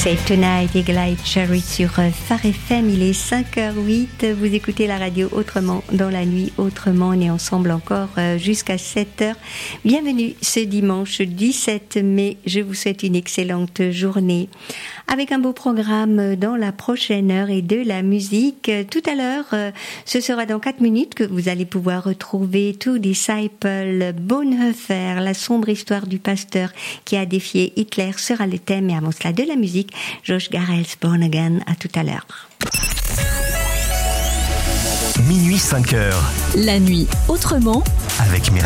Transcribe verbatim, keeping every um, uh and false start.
Save Tonight, Eagle Eye Cherry sur Phare F M. Il est cinq heures huit. Vous écoutez la radio Autrement dans la nuit. Autrement, on est ensemble encore jusqu'à sept heures. Bienvenue ce dimanche dix-sept mai. Je vous souhaite une excellente journée avec un beau programme dans la prochaine heure et de la musique. Tout à l'heure, ce sera dans quatre minutes que vous allez pouvoir retrouver Two Disciples, Bonhoeffer, la sombre histoire du pasteur qui a défié Hitler sera le thème. Et avant cela, de la musique, Josh Garrels, Born Again. À tout à l'heure. Minuit cinq heures. La nuit autrement. Avec Myriam.